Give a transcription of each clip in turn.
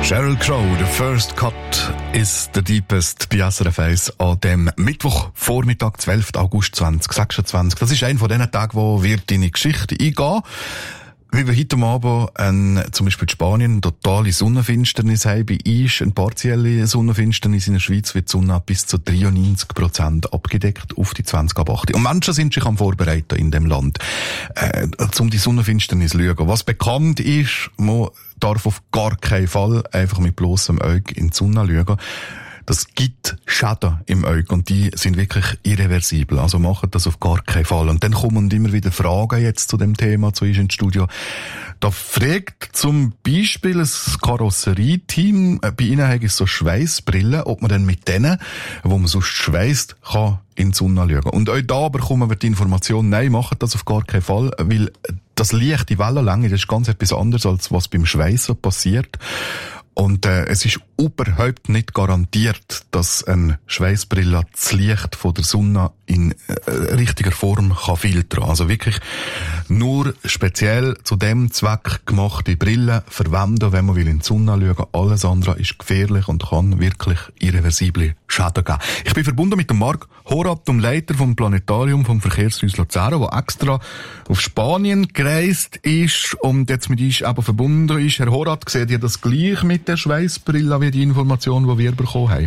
Sheryl Crow, The First Cut is the Deepest bei SRF 1 an dem Mittwochvormittag, 12. August 2026. Das ist einer von diesen Tagen, wo wir deine Geschichte eingehen. Wie wir heute Abend zum Beispiel in Spanien eine totale Sonnenfinsternis haben. Bei uns eine partielle Sonnenfinsternis. In der Schweiz wird die Sonne bis zu 93% abgedeckt auf die 20 ab 8. Und Menschen sind sich am Vorbereiten in dem Land, um die Sonnenfinsternis zu schauen. Was bekannt ist, man darf auf gar keinen Fall einfach mit bloßem Auge in die Sonne schauen. Das gibt Schäden im Auge und die sind wirklich irreversibel. Also macht das auf gar keinen Fall. Und dann kommen immer wieder Fragen jetzt zu dem Thema, zu uns ins Studio. Da fragt zum Beispiel ein Karosserieteam, bei ihnen haben so Schweissbrillen, ob man dann mit denen, wo man sonst schweisst, kann in die Sonne schauen. Und auch da bekommen wir die Information, nein, macht das auf gar keinen Fall, weil das Licht, die Wellenlänge, das ist ganz etwas anderes, als was beim Schweissen passiert. Und es ist überhaupt nicht garantiert, dass eine Schweissbrille das Licht von der Sonne in richtiger Form kann filtern. Also wirklich nur speziell zu dem Zweck gemachte Brillen verwenden, wenn man will in die Sonne schauen. Alles andere ist gefährlich und kann wirklich irreversible Schäden geben. Ich bin verbunden mit dem Marc Horath, dem Leiter vom Planetarium vom Verkehrshaus Luzern, der extra auf Spanien gereist ist und jetzt mit uns eben verbunden ist. Herr Horath, seht ihr das gleich mit der Schweissbrille wie die Information, die wir bekommen haben?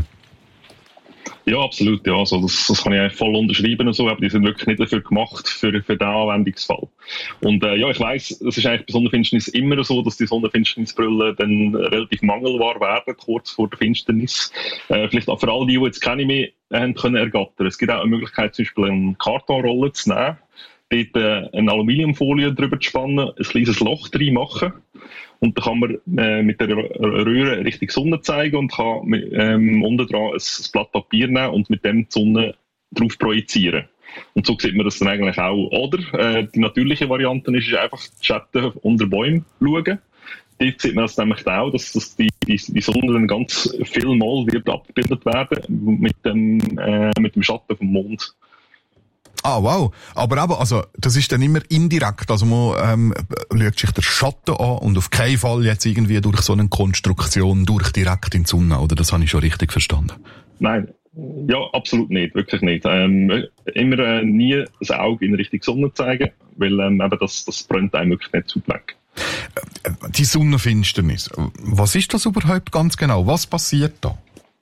Ja, absolut. Ja, also das kann ich eigentlich voll unterschreiben und so, aber die sind wirklich nicht dafür gemacht, für den Anwendungsfall. Und ja, ich weiss, es ist eigentlich bei Sonnenfinsternis immer so, dass die Sonnenfinsternisbrillen dann relativ mangelbar werden, kurz vor der Finsternis. Vielleicht auch für all die jetzt keine mehr haben können ergattern. Es gibt auch eine Möglichkeit, zum Beispiel eine Kartonrolle zu nehmen, dort eine Aluminiumfolie drüber zu spannen, ein kleines Loch drin machen. Und dann kann man mit der Röhre Richtung Sonne zeigen und kann unten dran ein Blatt Papier nehmen und mit dem die Sonne drauf projizieren. Und so sieht man das dann eigentlich auch. Oder die natürliche Variante ist einfach die Schatten unter Bäumen schauen. Dort sieht man das nämlich auch, dass die Sonne dann ganz viel Mal wird abgebildet werden mit dem Schatten vom Mond. Ah, wow. Aber eben, also, das ist dann immer indirekt. Also, man, schaut sich den Schatten an und auf keinen Fall jetzt irgendwie durch so eine Konstruktion direkt in die Sonne, oder? Das habe ich schon richtig verstanden. Nein. Ja, absolut nicht. Wirklich nicht. Immer nie das Auge in Richtung Sonne zeigen, weil, eben das brennt einem wirklich nicht zu weg. Die Sonnenfinsternis. Was ist das überhaupt ganz genau? Was passiert da?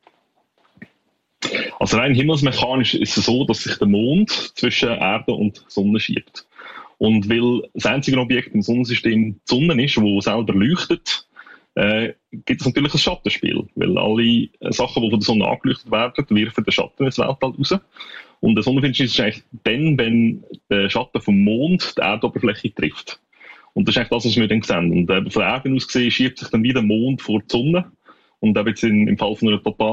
Also rein himmelsmechanisch ist es so, dass sich der Mond zwischen Erde und Sonne schiebt. Und weil das einzige Objekt im Sonnensystem die Sonne ist, wo selber leuchtet, gibt es natürlich ein Schattenspiel. Weil alle Sachen, die von der Sonne angeleuchtet werden, werfen den Schatten ins Weltall raus. Und der Sonnenfinsternis ist eigentlich dann, wenn der Schatten vom Mond die Erdoberfläche trifft. Und das ist eigentlich das, was wir dann sehen. Und von der Erde aus gesehen schiebt sich dann wieder der Mond vor die Sonne. Und eben jetzt im Fall von einer totalen